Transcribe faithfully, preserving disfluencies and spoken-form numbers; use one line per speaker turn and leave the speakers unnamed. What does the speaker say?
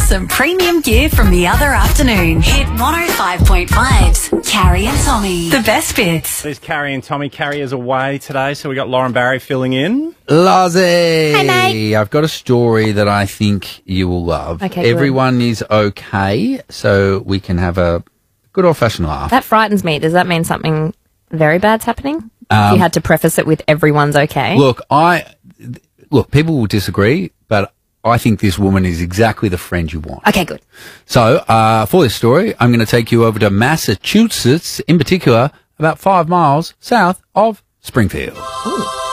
some premium gear from the other afternoon. Hit one oh five point five's Carrie and Tommy. The best bits.
There's Carrie and Tommy. Carrie is away today, so we got Lauren Barry filling in.
Lozzie!
Hey, mate.
I've got a story that I think you will love.
Okay, good.
Everyone is okay, so we can have a good old-fashioned laugh.
That frightens me. Does that mean something very bad's happening?
Um,
if you had to preface it with everyone's okay.
Look, I look. People will disagree, but I think this woman is exactly the friend you want.
Okay, good.
So, uh, for this story, I'm going to take you over to Massachusetts, in particular, about five miles south of Springfield.
Ooh.